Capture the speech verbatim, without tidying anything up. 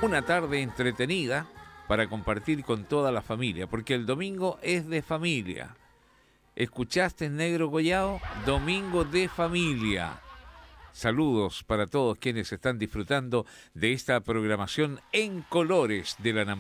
Una tarde entretenida para compartir con toda la familia, porque el domingo es de familia. ¿Escuchaste, Negro Collado? Domingo de familia. Saludos para todos quienes están disfrutando de esta programación en colores de la